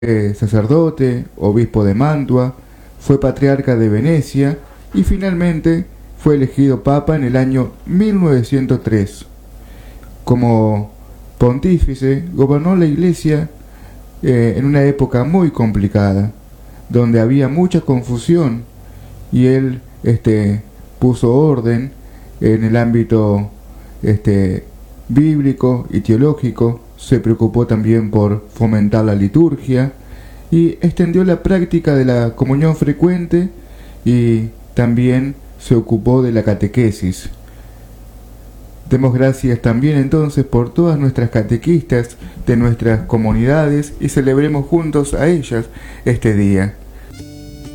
sacerdote, obispo de Mantua, fue patriarca de Venecia y finalmente fue elegido papa en el año 1903. Como pontífice, gobernó la Iglesia en una época muy complicada, donde había mucha confusión, y él puso orden en el ámbito bíblico y teológico. Se preocupó también por fomentar la liturgia y extendió la práctica de la comunión frecuente, y también se ocupó de la catequesis. Demos gracias también entonces por todas nuestras catequistas de nuestras comunidades y celebremos juntos a ellas este día.